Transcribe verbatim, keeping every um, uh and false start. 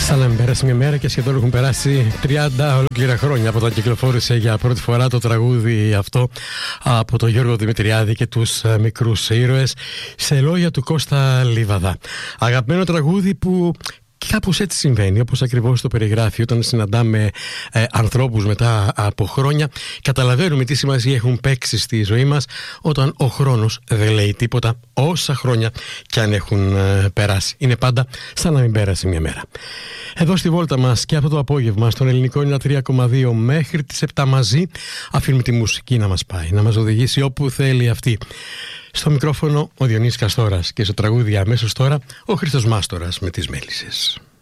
Σαν να μην πέρασε μια μέρα και σχεδόν έχουν περάσει τριάντα ολόκληρα χρόνια από όταν κυκλοφόρησε για πρώτη φορά το τραγούδι αυτό από τον Γιώργο Δημητριάδη και τους μικρούς ήρωες σε λόγια του Κώστα Λίβαδα. Αγαπημένο τραγούδι που κάπως έτσι συμβαίνει, όπως ακριβώς το περιγράφει, όταν συναντάμε ε, ανθρώπους μετά από χρόνια, καταλαβαίνουμε τι σημασία έχουν παίξει στη ζωή μας όταν ο χρόνος δεν λέει τίποτα, όσα χρόνια κι αν έχουν ε, περάσει. Είναι πάντα σαν να μην πέρασε μια μέρα. Εδώ στη βόλτα μας και αυτό το απόγευμα στον Ελληνικό ενενήντα τρία κόμμα δύο μέχρι τις επτά μαζί αφήνουμε τη μουσική να μας πάει, να μας οδηγήσει όπου θέλει αυτή. Στο μικρόφωνο ο Διονύσης Καστόρας και στο τραγούδι αμέσως τώρα ο Χρήστος Μάστορας με τις Μέλισσες.